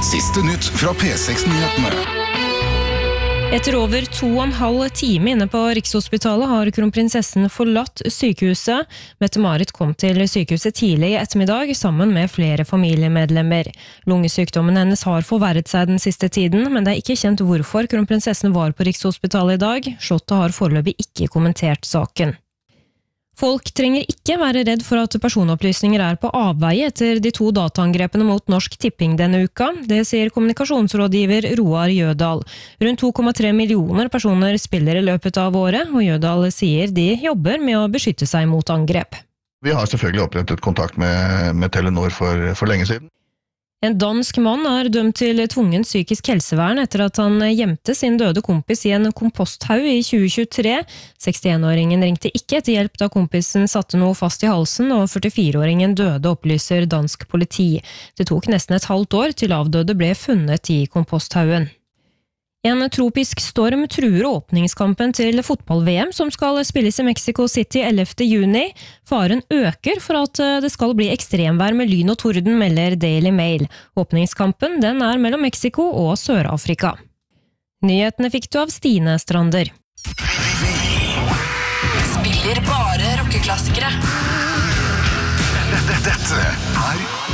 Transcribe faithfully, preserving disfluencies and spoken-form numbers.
Siste nytt fra P seks-nyhetene. Etter over to og en halv time inne på Rikshospitalet har kronprinsessen forlatt sykehuset. Mette-Marit kom til sykehuset tidlig i ettermiddag sammen med flere familiemedlemmer. Lungesykdommen hennes har forverret seg den siste tiden, men det er ikke kjent hvorfor kronprinsessen var på Rikshospitalet i dag. Slottet har foreløpig ikke kommentert saken. Folk trenger ikke være redd for at personopplysninger er på avveie etter de to dataangrepene mot Norsk Tipping denne uka. Det sier kommunikasjonsrådgiver Roar Jødal. Rundt to komma tre millioner personer spiller i løpet av året, og Jødal sier de jobber med å beskytte seg mot angrep. Vi har selvfølgelig opprettet kontakt med, med Telenor for, for lenge siden. En dansk mann er dømt til tvungen psykisk helsevern etter at han gjemte sin døde kompis i en komposthaug i tjue tjuetre. sekstienåringen ringte ikke etter hjelp da kompisen satte noe fast i halsen, og førtifireåringen døde, opplyser dansk politi. Det tok nesten et halvt år til avdøde ble funnet i komposthaugen. En tropisk storm truer åpningskampen til fotball-V M som skal spilles i Mexico City ellevte juni. Faren øker for at det skal bli ekstremvær med lyn og torden, melder Daily Mail. Åpningskampen den er mellom Mexico og Sør-Afrika. Nyhetene fikk du av Stine Strander. Spiller bare rockeklassikere. Dette er